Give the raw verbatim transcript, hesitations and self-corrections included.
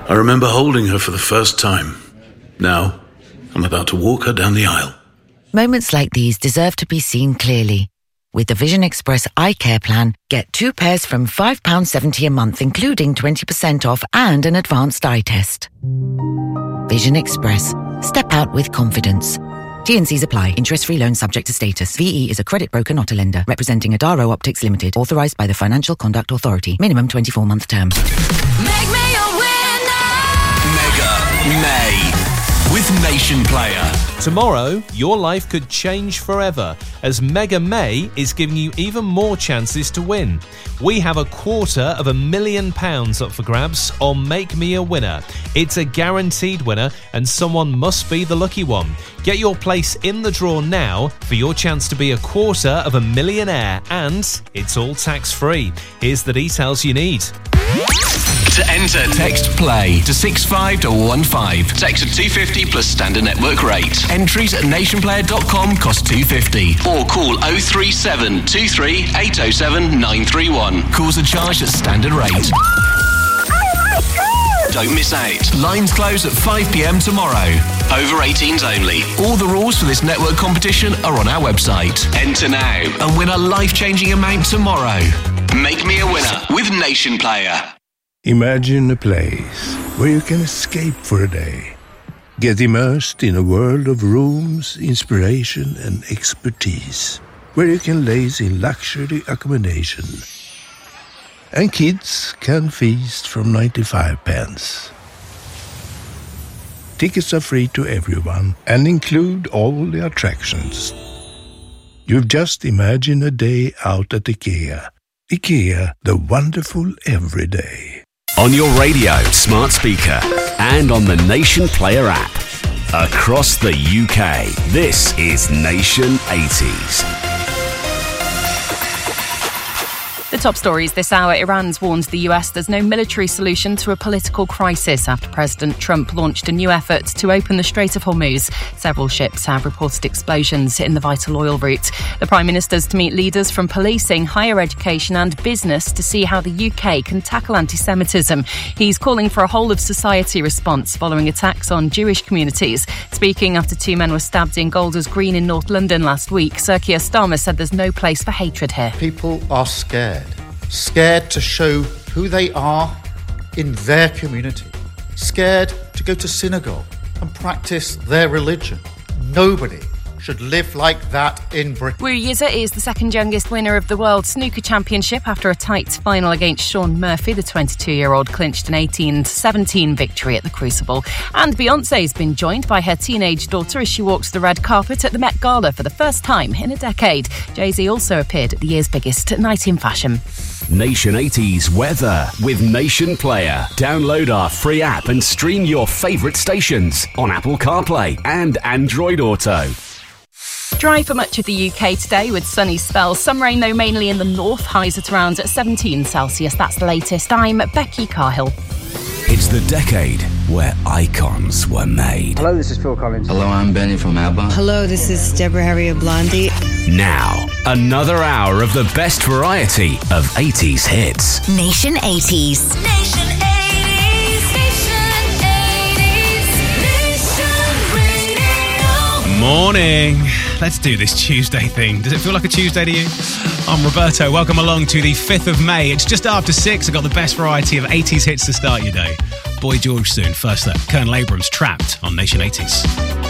I remember holding her for the first time. Now, I'm about to walk her down the aisle. Moments like these deserve to be seen clearly. With the Vision Express Eye Care Plan, get two pairs from five pounds seventy a month, including twenty percent off and an advanced eye test. Vision Express. Step out with confidence. T and C's apply. Interest-free loan subject to status. V E is a credit broker, not a lender. Representing Adaro Optics Limited. Authorised by the Financial Conduct Authority. Minimum twenty-four month term. Make me a winner! Mega May with Nation Player. Tomorrow, your life could change forever as Mega May is giving you even more chances to win. We have a quarter of a million pounds up for grabs on Make Me a Winner. It's a guaranteed winner and someone must be the lucky one. Get your place in the draw now for your chance to be a quarter of a millionaire, and it's all tax-free. Here's the details you need. To enter, text PLAY to six five one one five. Text at two fifty plus standard network rate. Entries at nation player dot com cost two fifty. Or call oh three seven two three eight oh seven nine three one. Calls are charged at standard rate. Don't miss out. Lines close at five p.m. tomorrow. Over eighteens only. All the rules for this network competition are on our website. Enter now and win a life-changing amount tomorrow. Make me a winner with Nation Player. Imagine a place where you can escape for a day. Get immersed in a world of rooms, inspiration and expertise. Where you can laze in luxury accommodation. And kids can feast from ninety-five pence. Tickets are free to everyone and include all the attractions. You've just imagined a day out at IKEA. IKEA, the wonderful everyday. On your radio, smart speaker, and on the Nation Player app. Across the U K, this is Nation eighties. The top stories this hour. Iran's warned the U S there's no military solution to a political crisis after President Trump launched a new effort to open the Strait of Hormuz. Several ships have reported explosions in the vital oil route. The Prime Minister's to meet leaders from policing, higher education and business to see how the U K can tackle anti-Semitism. He's calling for a whole-of-society response following attacks on Jewish communities. Speaking after two men were stabbed in Golders Green in North London last week, Sir Keir Starmer said there's no place for hatred here. People are scared. Scared to show who they are in their community. Scared to go to synagogue and practice their religion. Nobody should live like that in Britain. Wu Yiza is the second youngest winner of the World Snooker Championship after a tight final against Shaun Murphy. The twenty-two-year-old clinched an eighteen to seventeen victory at the Crucible. And Beyoncé's been joined by her teenage daughter as she walks the red carpet at the Met Gala for the first time in a decade. Jay-Z also appeared at the year's biggest night in fashion. Nation eighties weather with Nation Player. Download our free app and stream your favourite stations on Apple CarPlay and Android Auto. Dry for much of the U K today with sunny spells. Some rain though mainly in the north. Highs at around seventeen Celsius. That's the latest. I'm Becky Carhill. It's the decade where icons were made. Hello, this is Phil Collins. Hello, I'm Benny from ABBA. Hello, this is Deborah Harry of Blondie. Now, another hour of the best variety of eighties hits. Nation eighties. Nation eighties. Nation eighties. Nation Radio. Morning. Let's do this Tuesday thing. Does it feel like a Tuesday to you? I'm Roberto. Welcome along to the fifth of May. It's just after six. I've got the best variety of eighties hits to start your day. Boy George soon. First up, Colonel Abrams, Trapped on Nation eighties.